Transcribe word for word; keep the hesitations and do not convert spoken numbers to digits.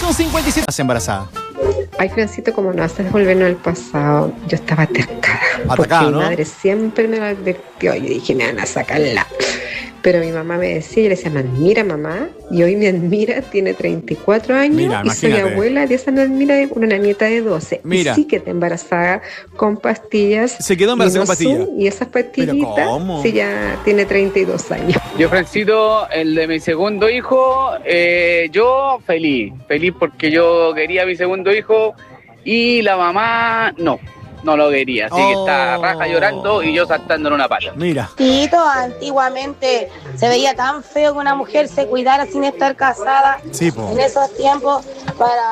con cincuenta y siete. ¿Estás embarazada? Ay, Francito, como no haces volvernos al pasado, yo estaba atascada. Atacada, porque ¿no? mi madre siempre me lo advirtió. Yo dije, me van a sacarla. Pero mi mamá me decía, yo le decía, me admira, mamá. Y hoy me admira, tiene treinta y cuatro años. Mira, y soy imagínate. abuela de esa me admira, de una nieta de doce. Mira. Y sí que te embarazada con pastillas. Se quedó embarazada con pastillas. Inosun, Y esas pastillitas, ¿cómo? sí, ya tiene treinta y dos años. Yo, Francito, el de mi segundo hijo, eh, yo feliz, feliz porque yo quería a mi segundo hijo y la mamá no, no lo quería, así que Oh. está raja llorando y yo saltando en una pata. Mira. Tito, antiguamente se veía tan feo que una mujer se cuidara sin estar casada. Sí, po. En esos tiempos, para